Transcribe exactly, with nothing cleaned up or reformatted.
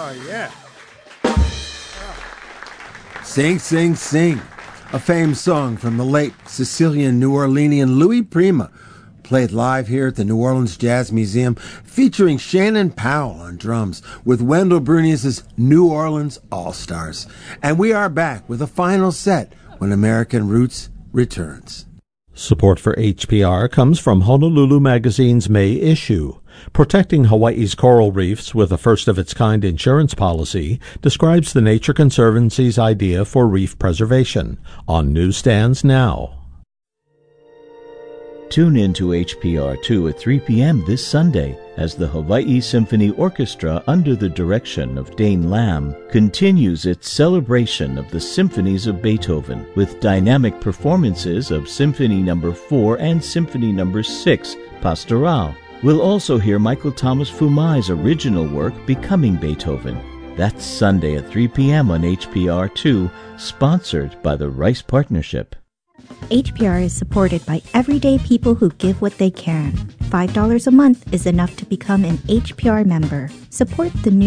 Oh, yeah. Sing, Sing, Sing, a famed song from the late Sicilian New Orleanian Louis Prima, played live here at the New Orleans Jazz Museum, featuring Shannon Powell on drums with Wendell Bernius' New Orleans All-Stars. And we are back with a final set when American Roots returns. Support for H P R comes from Honolulu Magazine's May issue. Protecting Hawaii's coral reefs with a first-of-its-kind insurance policy describes the Nature Conservancy's idea for reef preservation. On newsstands now. Tune in to H P R two at three p.m. this Sunday as the Hawaii Symphony Orchestra, under the direction of Dane Lamb, continues its celebration of the symphonies of Beethoven with dynamic performances of Symphony Number four and Symphony Number six, Pastoral. We'll also hear Michael Thomas Fumai's original work, Becoming Beethoven. That's Sunday at three p.m. on H P R two, sponsored by the Rice Partnership. H P R is supported by everyday people who give what they can. five dollars a month is enough to become an H P R member. Support the new